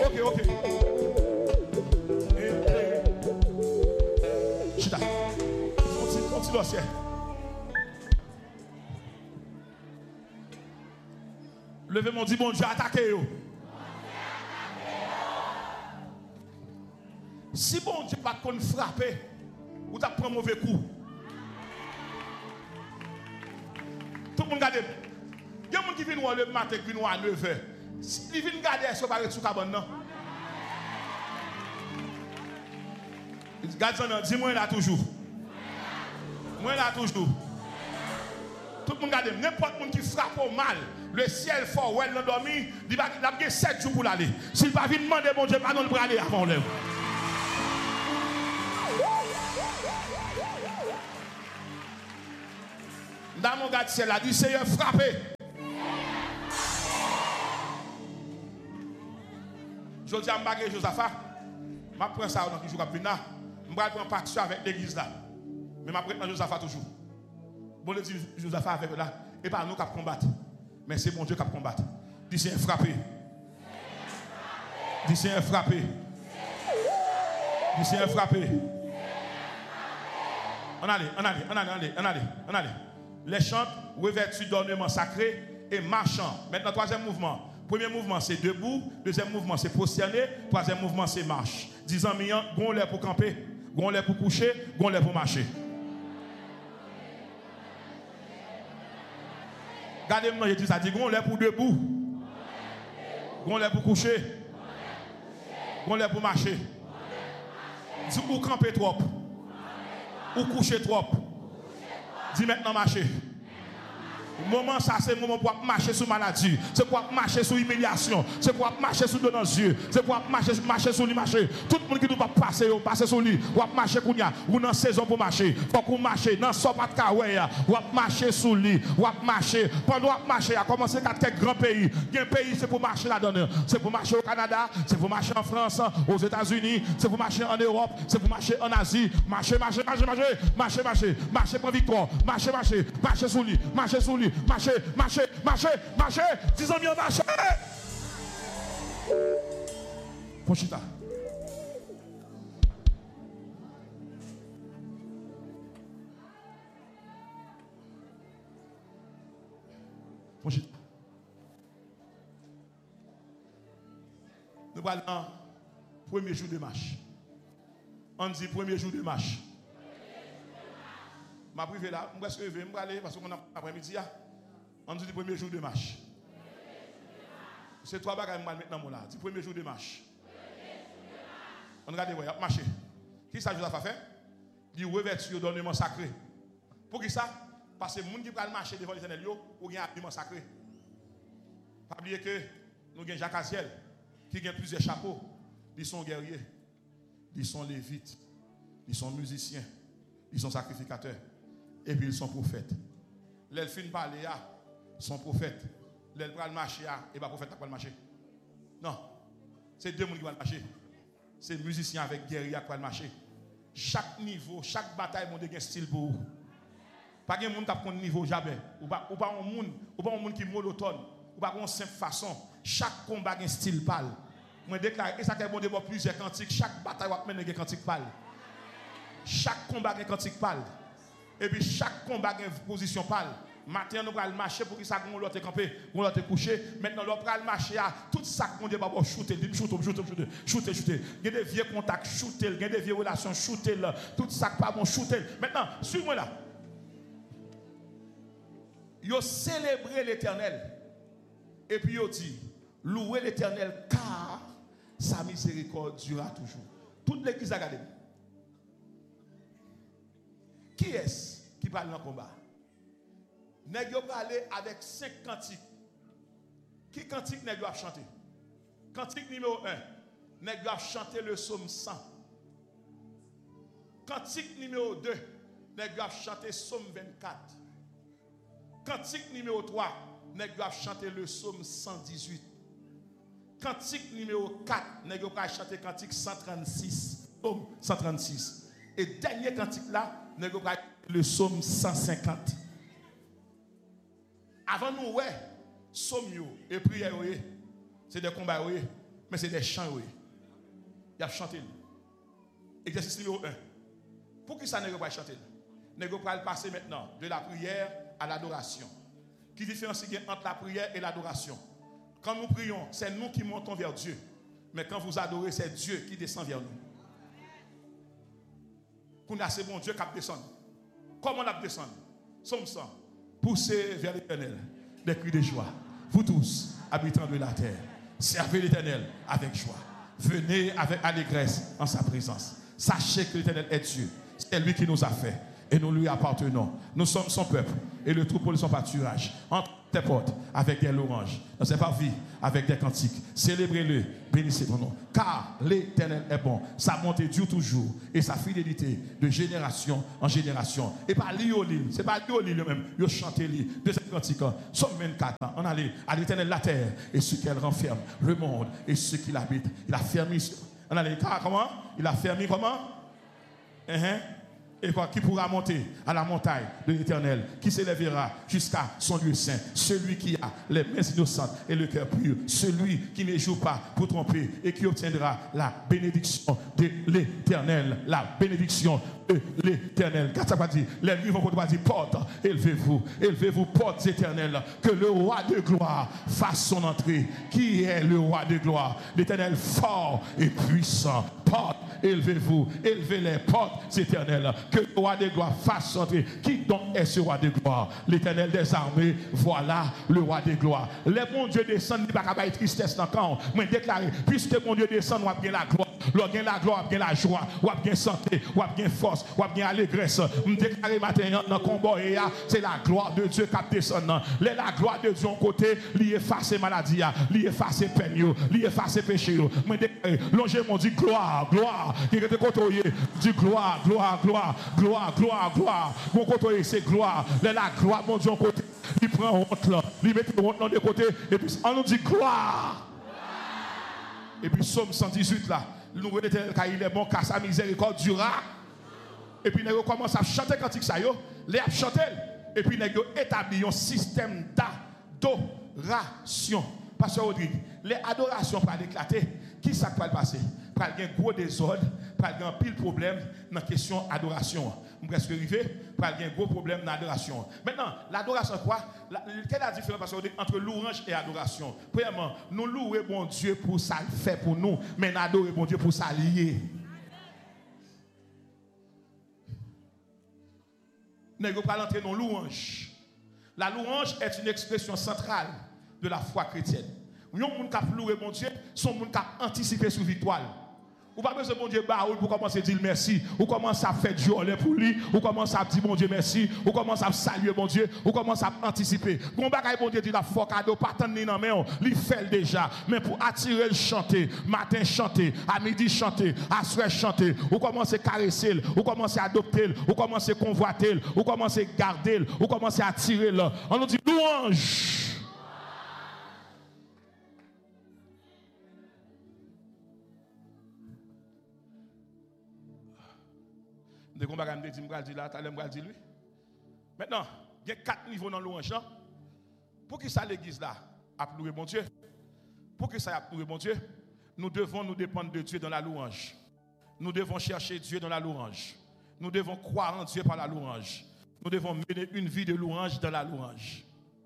ok. Chita. Continue dossier. Levez mon dit, bon Dieu, attaquez yo. Si bon Dieu pas qu'on frapper, ou t'as pris un mauvais coup. Tout le monde regarde. Il y a des gens qui viennent le matin, qui viennent à 9h. Si ils viennent garder, est-ce qu'on va rester sous cabane, non? Dis-moi là toujours. Moi là toujours. Tout le monde regarde. N'importe qui frappe au mal, le ciel fort, ou elle l'a dormi, il va avoir 7 jours pour l'aller. S'il va venir demander, bon Dieu, pardon pour aller avant l'heure. Dans mon gars, c'est là, dit Seigneur, frappez. Je dis à Mbagé Josaphat, je prends ça dans qui joue à venir. Je prends partie avec l'église là. Mais je prends Josaphat toujours. Bon, le dit Josaphat avec là. Et pas nous qui combattre. Mais c'est mon Dieu qui combattre. Dis Seigneur, frappez. Dis Seigneur, frappez. Dis Seigneur, frappez. On allez. Les chants, revêtus d'ornements sacrés et marchant. Maintenant, troisième mouvement. Premier mouvement, c'est debout. Deuxième mouvement, c'est prosterné. Troisième mouvement, c'est marche. 10 ans, gon l'air pour camper, gon l'air pour coucher, gon l'air pour marcher. Regardez-moi, je dis ça, dit gon l'air pour debout, gon l'air pour coucher, gon l'air pour marcher. Dis ou camper trop, ou coucher trop. Dis maintenant marcher. Moment ça c'est moment pour marcher sous maladie, c'est pour marcher sous humiliation, c'est pour marcher sous de nos yeux, c'est pour marcher sous lui marcher. Tout le monde qui doit passer sur lui, ou marcher kounya, ou dans saison pour marcher. Faut qu'on marche dans so pas de kaweya, ou marcher sous lui, ou marcher pendant marcher à commencer quelques grands pays. Il y a un pays c'est pour marcher là-dedans, c'est pour marcher au Canada, c'est pour marcher en France, aux États-Unis, c'est pour marcher en Europe, c'est pour marcher en Asie, marcher pour victoire, marcher sous lui, marcher, 10 ans mieux marcher. Pochita. Nous parlons premier jour de marche. On dit premier jour de marche. Ma privé là, je vais me aller parce qu'on a après-midi. On dit le premier jour de marche. C'est trois bagages maintenant là. Le premier jour de marche. On regarde, il a marché. Qui ça Josaphat fait? Il revêt le donnement sacré. Pour qui ça? Parce que les gens qui peuvent marcher devant l'Éternel, ou un habillement sacré. Pas oublier que nous avons Jacques Aziel, qui a plusieurs chapeaux. Ils sont guerriers, ils sont lévites, ils sont musiciens, ils sont sacrificateurs, et puis ils sont prophètes. Les filles parlent, sont prophètes. Les pral marcher, et pas prophète qui va marcher. Non, c'est deux personnes qui vont marcher. C'est musiciens avec guerriers qui vont marcher. Chaque niveau, chaque bataille, mon un style pour vous. Pas de monde qui a un niveau jamais. Ou pas un monde qui est monotone. Ou pas une simple façon. Chaque combat a un style pâle. Moi déclare, et ça qui est bon de voir plusieurs cantiques. Chaque bataille va mener un cantique pâle. Chaque combat a un cantique pâle. Et puis chaque combat a une position pâle. Maintenant, nous allons marcher pour que ça qu'on l'autre camper, qu'on l'autre coucher. Maintenant, nous allons marcher à tout ça qu'on dit, bah, shooter. Il y a des vieux contacts, shooter. Il y a des vieilles relations, shooter. Tout ça pas bon, shooter. Maintenant, suis-moi là. Yo célébrer l'Éternel. Et puis yo dit, louer l'Éternel car sa miséricorde durera toujours. Toute l'église a regardé. Qui est-ce qui parle dans le combat? Nèg yo parlé avec 5 cantiques. Qui cantique nèg yo a chanté? Cantique numéro 1. Nèg yo a chanté le psaume 100. Cantique numéro 2. Nèg yo a chanté psaume 24. Cantique numéro 3. Nèg yo a chanté le psaume 118. Cantique numéro 4. Nèg yo a chanté cantique 136. Psaume 136. Et dernier cantique là, nèg yo a chanté le psaume 150. Avant nous, ouais, somme et prière, c'est des combats, Mais c'est des chants, oui. Il a chanté. Exercice numéro 1. Pour qui ça n'est pas chanter? N'est pas passer maintenant de la prière à l'adoration. Qui différencie entre la prière et l'adoration? Quand nous prions, c'est nous qui montons vers Dieu. Mais quand vous adorez, c'est Dieu qui descend vers nous. Qu'on a ce bon Dieu qui descend. Comment on a descendu? Somme 100. Poussez vers l'Éternel des cris de joie. Vous tous, habitants de la terre, servez l'Éternel avec joie. Venez avec allégresse en sa présence. Sachez que l'Éternel est Dieu. C'est lui qui nous a fait. Et nous lui appartenons. Nous sommes son peuple et le troupeau de son pâturage. Entre tes portes avec des louanges, dans ses parvis avec des cantiques. Célébrez-le, bénissez ton nom. Car l'Éternel est bon. Sa bonté dure toujours et sa fidélité de génération en génération. Et pas l'île, c'est pas l'île même. Yo chantez li de cette cantique. Somme 24 ans. On allait à l'Éternel la terre et ce qu'elle renferme, le monde et ceux qui l'habitent. Il a fermé. On allait comment? Il a fermé comment? Et quoi, qui pourra monter à la montagne de l'Éternel, qui s'élèvera jusqu'à son lieu saint, celui qui a les mains innocentes et le cœur pur, celui qui ne joue pas pour tromper et qui obtiendra la bénédiction de l'Éternel, la bénédiction de l'Éternel. Quand ça va dire, les livres vont dire, porte, élevez-vous, portes éternelles, que le roi de gloire fasse son entrée. Qui est le roi de gloire? L'Éternel fort et puissant. Porte, élevez-vous, élevez les portes éternelles, que le roi de gloire fasse entrer. Qui donc est ce roi de gloire? L'Éternel des armées, voilà le roi de gloire. Les bons dieux descendent, il n'y a pas de tristesse dans le camp. Mais déclaré, puisque mon Dieu descend, on a bien la gloire. On a bien la gloire, on a bien la joie, on a bien santé, on a bien force, on a bien allégresse. On déclaré matin dans le combat, c'est la gloire de Dieu qui descend. La gloire de Dieu, côté, il efface les maladies, il efface les peines, il efface les péchés. Mais déclaré, l'ongement dit gloire, gloire, qui est côtoyé, dit gloire, gloire, gloire, gloire, gloire, gloire. Mon côté, c'est gloire. La gloire, mon Dieu, côté, il prend honte là, il met honte de côté, et puis on nous dit gloire. Et puis, Somme 118 là. Nous remettons car il est bon, car sa miséricorde durera. Et puis nous commence à chanter cantique ça yo, les a chanté. Et puis nous établi un système d'adoration. Pasteur Rodrigue, les adorations pour éclater, qui ça va passer? Pour un gros désordre, pour un pile problème dans la question adoration. Je presque arrivé, pour un gros problème dans l'adoration. Maintenant, l'adoration quoi? Quelle est la différence entre louange et adoration? Premièrement, nous louons bon Dieu pour ça le fait pour nous, mais nous adorons bon Dieu pour ça lier. Nous ne pouvons pas entrer dans la louange. La louange est une expression centrale de la foi chrétienne. Nous avons loué bon Dieu, son monde qui a anticipé sur victoire. Ou pas besoin de bon Dieu pour commencer à dire merci, ou commencer à faire du olé pour lui, ou commencer à dire bon Dieu merci, ou commencer à saluer bon Dieu, ou commencer à anticiper. Bon bagay bon Dieu dit la foi cadeau pas tant ni nan men, li fait déjà, mais pour attirer le chanter, matin chanter, à midi chanter, à soir chanter, ou commencer à caresser, ou commencer à adopter, ou commencer à convoiter, ou commencer à garder, ou commencer à attirer là. On nous dit louange. De combat me dit là, t'allais me dire lui. Maintenant, il y a 4 niveaux dans louange. Pour que ça l'église là a loué mon Dieu. Pour que ça a loué mon Dieu, nous devons nous dépendre de Dieu dans la louange. Nous devons chercher Dieu dans la louange. Nous devons croire en Dieu par la louange. Nous devons mener une vie de louange dans la louange.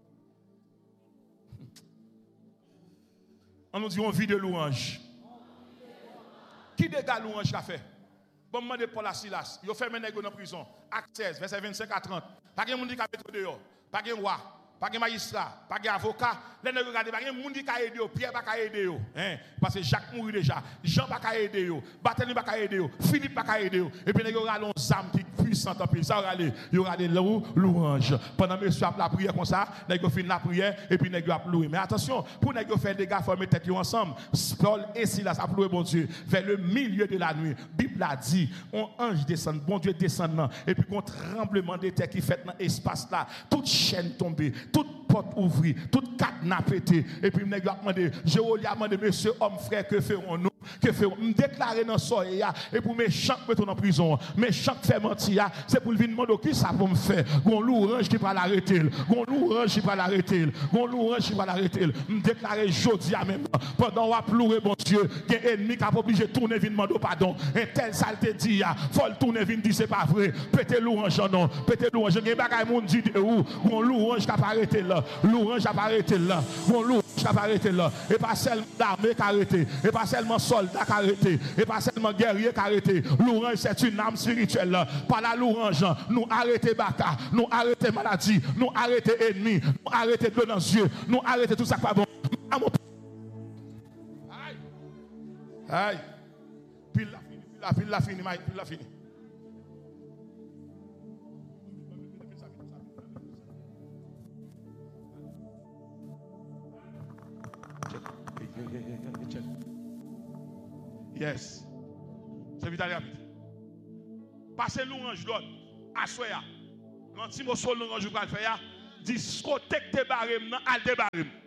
On nous dit une vie de louange. Qui dégage louange qu'a fait? Bon, moi, de Paul à Silas, il a fait mener dans la prison. Acte 16, verset 25 à 30. Pas de monde qui a mis dehors. Pas de roi, pas de magistrat, pas d'avocat. Les gens regardent, pas de monde qui a aidé, Pierre pas aidé. Parce que Jacques mourit déjà. Jean pas aidé. Barthélemy pas aidé. Philippe pas aidé. Et puis, il y aura un âme qui est puissante. Il y aura des louanges. Pendant que monsieur a la prière comme ça, il y a fini la prière et puis il y a loué. Mais attention, pour faire des gars, il faut mettre tête ensemble. Paul et Silas a loué bon Dieu vers le milieu de la nuit. La Bible a dit, un ange descend, bon Dieu descend là. Et puis, un tremblement de terre qui fait dans l'espace là. Toute chaîne tombée, toute porte ouvrie, toute cadenas pété. Et puis, il a demandé, Jéholia a demandé, monsieur, homme, frère, que ferons-nous? que fait me déclarer dans soleil et pour méchant mettre en prison, méchant fait mentir, c'est pour venir demander qui ça pour me faire. Gon louange qui va l'arrêter, gon louange qui va l'arrêter, gon louange qui va l'arrêter. Me déclarer jodi à même pendant on va pleurer bon Dieu, qu'un ennemi qui a obligé de tourner venir demander pardon. Un tel saleté dit faut le tourner venir dire c'est pas vrai. Pété louange non, pété louange. Gen bagay moun dit où gon louange qui a arrêté là, louange a arrêté là, gon louange qui a arrêté là. Et pas seulement l'armée qui a arrêté, et pas seulement soldat qui a arrêté, et pas seulement guerrier qui a arrêté. Louange c'est une âme spirituelle là. Par la louange, nous arrêter baka, nous arrêter maladie, nous arrêter ennemi, nous arrêter de dans les yeux, nous arrêter tout ça pas bon. Aïe. Aïe. Puis la fini, puis la fini. Yes. C'est vite aller rapide. Passez louange l'autre. Assoya. Quand si mon sol louange va le faire, discothèque te barem, al te barem.